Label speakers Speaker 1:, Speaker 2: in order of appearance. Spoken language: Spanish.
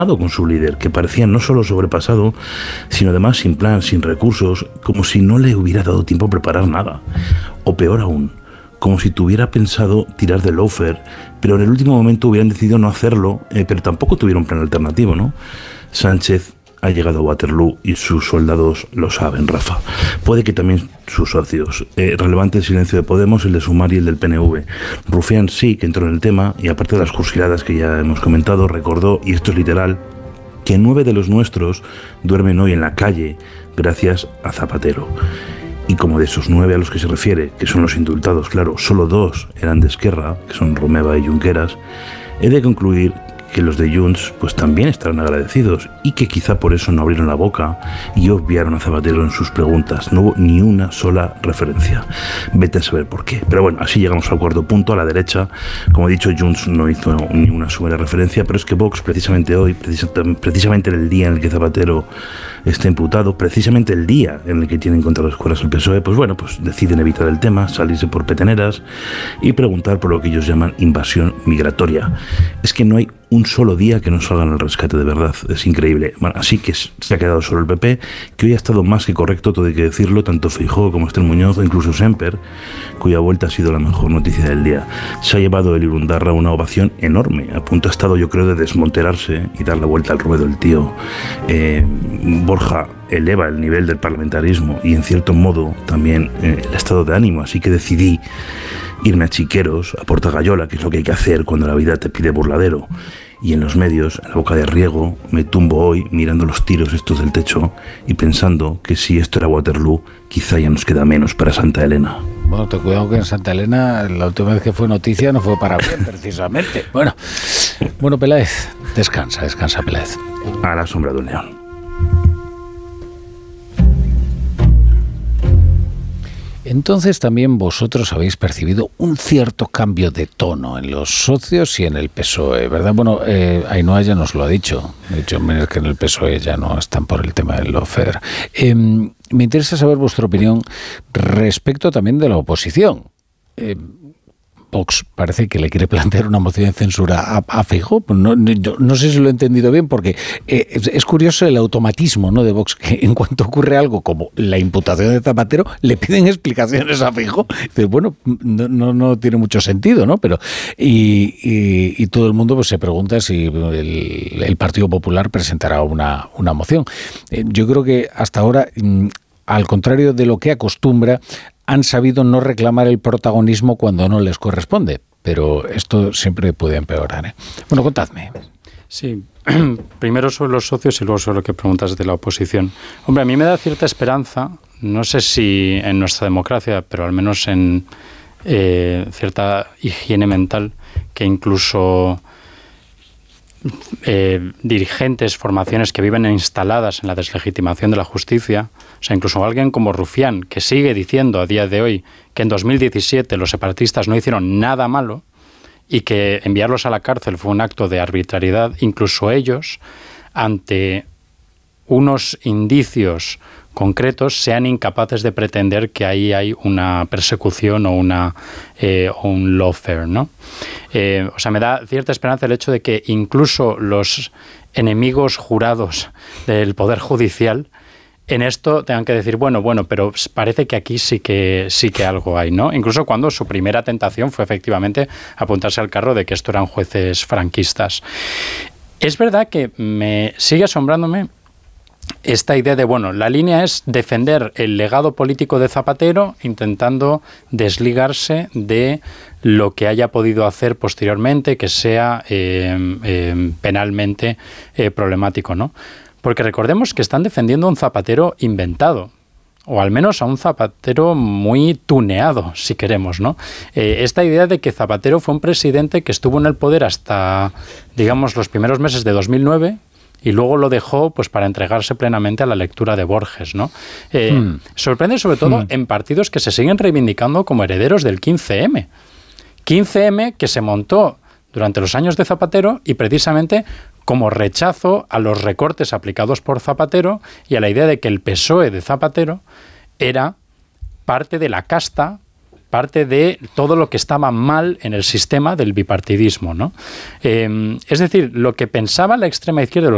Speaker 1: con su líder, que parecía no solo sobrepasado, sino además sin plan, sin recursos, como si no le hubiera dado tiempo a preparar nada. O peor aún, como si tuviera pensado tirar de lawfare, pero en el último momento hubieran decidido no hacerlo, pero tampoco tuvieron plan alternativo, ¿no? Sánchez ha llegado a Waterloo y sus soldados lo saben, Rafa. Puede que también sus socios. Relevante el silencio de Podemos, el de Sumar y el del PNV. Rufián sí que entró en el tema y aparte de las cursiladas que ya hemos comentado, recordó, y esto es literal, que 9 de los nuestros duermen hoy en la calle gracias a Zapatero. Y como de esos 9 a los que se refiere, que son los indultados, claro, solo 2 eran de Esquerra, que son Romeva y Junqueras, he de concluir que los de Junts pues también estarán agradecidos y que quizá por eso no abrieron la boca y obviaron a Zapatero en sus preguntas. No hubo ni una sola referencia. Vete a saber por qué. Pero bueno, así llegamos al cuarto punto, a la derecha. Como he dicho, Junts no hizo ni una sola referencia, pero es que Vox precisamente hoy, precisamente en el día en el que Zapatero está imputado, precisamente el día en el que tienen contra las cuerdas el PSOE, pues bueno, pues deciden evitar el tema, salirse por peteneras y preguntar por lo que ellos llaman invasión migratoria. Es que no hay un solo día que no salgan al rescate, de verdad, es increíble. Bueno, así que se ha quedado solo el PP, que hoy ha estado más que correcto, todo hay que decirlo, tanto Feijóo como Estel Muñoz, o incluso Semper, cuya vuelta ha sido la mejor noticia del día. Se ha llevado el Irundarra una ovación enorme, a punto ha estado, yo creo, de desmonterarse y dar la vuelta al ruedo el tío. Borja eleva el nivel del parlamentarismo y en cierto modo también el estado de ánimo, así que decidí irme a Chiqueros, a Portagayola, que es lo que hay que hacer cuando la vida te pide burladero. Y en los medios, en la boca de riego, me tumbo hoy mirando los tiros estos del techo y pensando que si esto era Waterloo, quizá ya nos queda menos para Santa Elena.
Speaker 2: Bueno, te cuidado que en Santa Elena la última vez que fue noticia no fue para bien, precisamente. Bueno, Peláez, descansa, Peláez.
Speaker 1: A la sombra de un león.
Speaker 2: Entonces también vosotros habéis percibido un cierto cambio de tono en los socios y en el PSOE, ¿verdad? Bueno, Ainhoa ya nos lo ha dicho. De hecho, es que en el PSOE ya no están por el tema del lawfare. Me interesa saber vuestra opinión respecto también de la oposición. Vox parece que le quiere plantear una moción de censura a Feijóo. No sé si lo he entendido bien, porque es curioso el automatismo, ¿no?, de Vox, que en cuanto ocurre algo como la imputación de Zapatero, le piden explicaciones a Feijóo. Dice, bueno, no tiene mucho sentido, ¿no? Pero y todo el mundo pues se pregunta si el Partido Popular presentará una moción. Yo creo que hasta ahora, al contrario de lo que acostumbra, han sabido no reclamar el protagonismo cuando no les corresponde, pero esto siempre puede empeorar, ¿eh? Bueno, contadme.
Speaker 3: Sí, primero sobre los socios y luego sobre lo que preguntas de la oposición. Hombre, a mí me da cierta esperanza, no sé si en nuestra democracia, pero al menos en cierta higiene mental, que incluso dirigentes, formaciones que viven instaladas en la deslegitimación de la justicia, o sea, incluso alguien como Rufián, que sigue diciendo a día de hoy que en 2017 los separatistas no hicieron nada malo y que enviarlos a la cárcel fue un acto de arbitrariedad, incluso ellos, ante unos indicios concretos, sean incapaces de pretender que ahí hay una persecución o un lawfare, ¿no? O sea, me da cierta esperanza el hecho de que incluso los enemigos jurados del Poder Judicial en esto tengan que decir, bueno, pero parece que aquí sí que algo hay, ¿no? Incluso cuando su primera tentación fue efectivamente apuntarse al carro de que esto eran jueces franquistas. Es verdad que me sigue asombrándome esta idea de, bueno, la línea es defender el legado político de Zapatero intentando desligarse de lo que haya podido hacer posteriormente que sea penalmente problemático, ¿no? Porque recordemos que están defendiendo a un Zapatero inventado, o al menos a un Zapatero muy tuneado, si queremos, ¿no? Esta idea de que Zapatero fue un presidente que estuvo en el poder hasta, digamos, los primeros meses de 2009, y luego lo dejó pues para entregarse plenamente a la lectura de Borges, ¿no? Sorprende sobre todo en partidos que se siguen reivindicando como herederos del 15M. 15M que se montó durante los años de Zapatero y precisamente como rechazo a los recortes aplicados por Zapatero y a la idea de que el PSOE de Zapatero era parte de la casta, parte de todo lo que estaba mal en el sistema del bipartidismo, ¿no? Es decir, lo que pensaba la extrema izquierda, lo